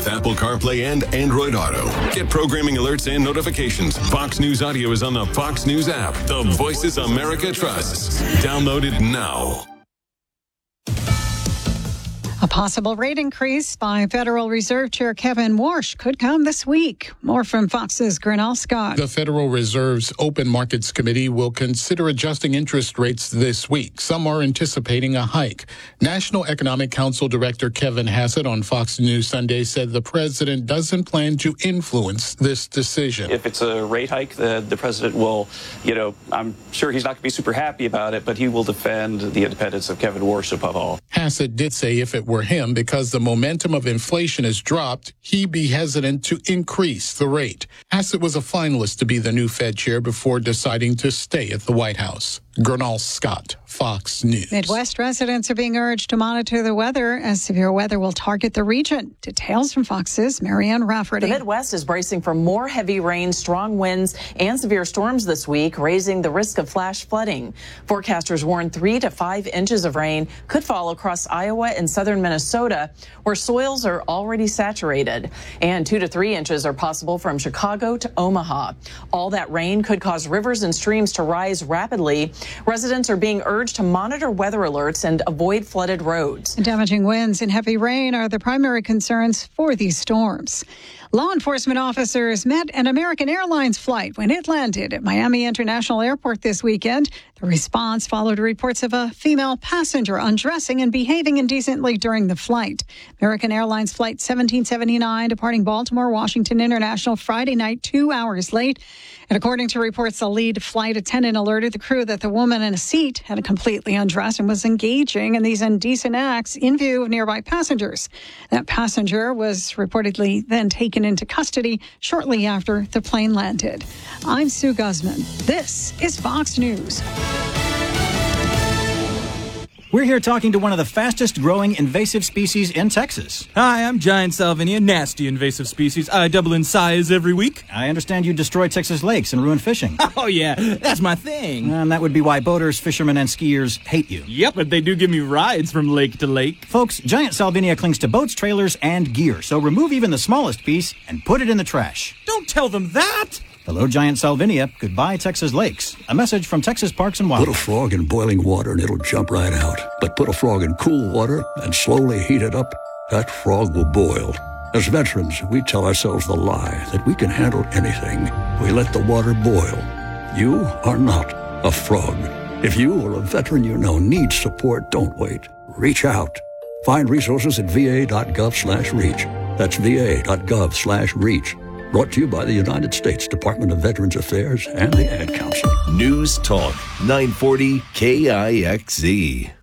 with Apple CarPlay and Android Auto. Get programming alerts and notifications. Fox News Audio is on the Fox News app. The Voices America trusts. Download it now. A possible rate increase by Federal Reserve Chair Kevin Warsh could come this week. More from Fox's Grinnell Scott. The Federal Reserve's Open Markets Committee will consider adjusting interest rates this week. Some are anticipating a hike. National Economic Council Director Kevin Hassett on Fox News Sunday said the president doesn't plan to influence this decision. If it's a rate hike, the president will, I'm sure he's not going to be super happy about it, but he will defend the independence of Kevin Warsh above all. Hassett did say if it were him, because the momentum of inflation has dropped, he'd be hesitant to increase the rate. Hassett was a finalist to be the new Fed chair before deciding to stay at the White House. Grinnell Scott, Fox News. Midwest residents are being urged to monitor the weather as severe weather will target the region. Details from Fox's Marianne Rafferty. The Midwest is bracing for more heavy rain, strong winds, and severe storms this week, raising the risk of flash flooding. Forecasters warn 3 to 5 inches of rain could fall across Iowa and southern Minnesota, where soils are already saturated. And 2 to 3 inches are possible from Chicago to Omaha. All that rain could cause rivers and streams to rise rapidly. Residents are being urged to monitor weather alerts and avoid flooded roads. Damaging winds and heavy rain are the primary concerns for these storms. Law enforcement officers met an American Airlines flight when it landed at Miami International Airport this weekend. The response followed reports of a female passenger undressing and behaving indecently during the flight. American Airlines Flight 1779 departing Baltimore Washington International Friday night, 2 hours late. And according to reports, the lead flight attendant alerted the crew that the woman in a seat had completely undressed and was engaging in these indecent acts in view of nearby passengers. That passenger was reportedly then taken into custody shortly after the plane landed. I'm Sue Guzman. This is Fox News. We're here talking to one of the fastest growing invasive species in Texas. Hi, I'm Giant Salvinia, nasty invasive species. I double in size every week. I understand you destroy Texas lakes and ruin fishing. Oh, yeah, that's my thing. And that would be why boaters, fishermen, and skiers hate you. Yep, but they do give me rides from lake to lake. Folks, Giant Salvinia clings to boats, trailers, and gear, so remove even the smallest piece and put it in the trash. Don't tell them that! Hello, Giant Salvinia. Goodbye, Texas lakes. A message from Texas Parks and Wildlife. Put a frog in boiling water and it'll jump right out. But put a frog in cool water and slowly heat it up, that frog will boil. As veterans, we tell ourselves the lie that we can handle anything. We let the water boil. You are not a frog. If you or a veteran you know needs support, don't wait. Reach out. Find resources at va.gov/reach. That's va.gov/reach. Brought to you by the United States Department of Veterans Affairs and the Ad Council. News Talk 940 KIXZ.